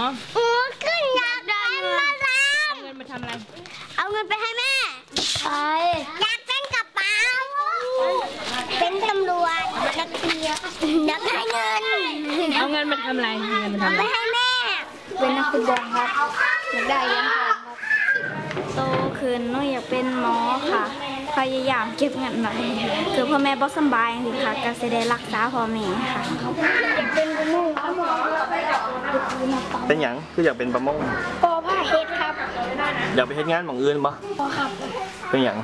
ขึ้นอยากได้เงินเอาเงินมาทำอะไรเอาเงินไปให้แม่ใช่อยากเป็นกระเป๋าเป็นตำรวจนักเรียนอยากได้เงินเอาเงินมาทำอะไรเงินมาทำอะไรไปให้แม่เป็นนักฟุตบอลครับอยากได้เงินครับโตขึ้นหนูอยากเป็นหมอค่ะพยายามเก็บเงินไว้คือพ่อแม่บ่สบายสิค่ะก็จะได้รักษาพ่อแม่ค่ะอยากเป็นประมงเป็นหยังคืออยากเป็นประมงปอผ้าเฮ็ดครับอยากไปเฮ็ดงานหม่องอื่นบ่ปอครับเป็นหยัง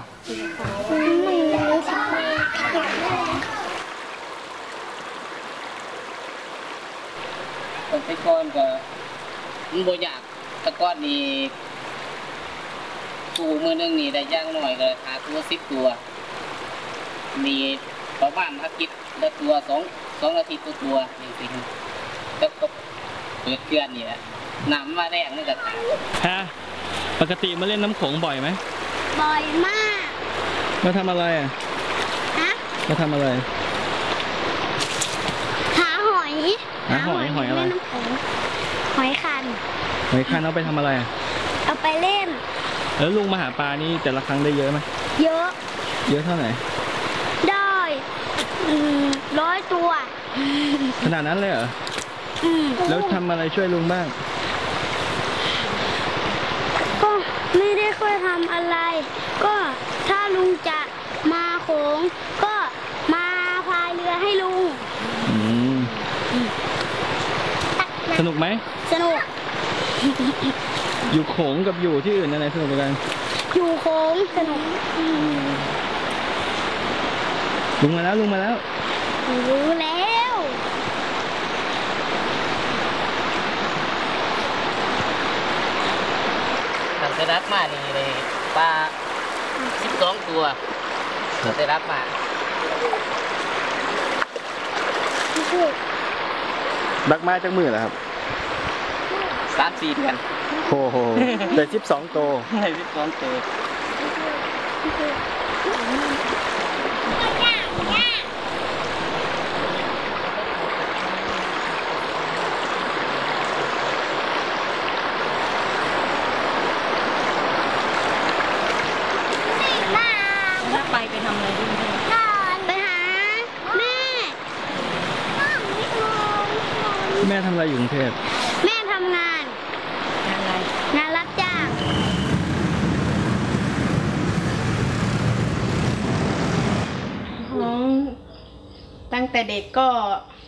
แต่ก่อนก็มันบ่อยากแต่ก่อนนี่ปูมือนึงนี่ได้ย่างหน่อยก็หาตัว10 ตัวมีประมาณอาทิตย์ละตัว2อาทิตย์ตัวจริงๆก็เปิดเกลือนนี่แหละน้ำมาแรงนี่ก็ขายฮะปกติมาเล่นน้ำโขงบ่อยไหมบ่อยมากมาทำอะไรอ่ะฮะมาทำอะไรหาหอยอะไรหอยคันเอาไปทำอะไรอ่ะเอาไปเล่นแล้วลุงมาหาปลานี่แต่ละครั้งได้เยอะไหมเยอะเท่าไหร่ได้100 ตัวขนาดนั้นเลยเหรอแล้วทำอะไรช่วยลุงบ้างก็ไม่ได้ค่อยทำอะไรก็ถ้าลุงจะมาโขงก็มาพายเรือให้ลุงสนุกไหมสนุกอยู่โขงกับอยู่ที่อื่นอะไรสนุกกว่ากันอยู่โขงสนุกลุงมาแล้วรู้แล้วทำเสรับมานี่เลยปลา12 ตัวทำเสรับมาดักมาจากมือเหรอครับ 3-4 เดือนโอ้โหได้12 ตัวได้12 ตัวไปทำอะไรดีไปหาแม่ทำอะไรอยู่กรุงเทพแม่ทำงานอะไรงานรับจ้างตั้งแต่เด็กก็